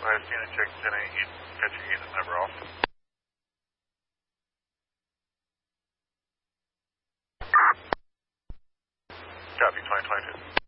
Last unit check 10-8, got your unit number off. Copy, 2022.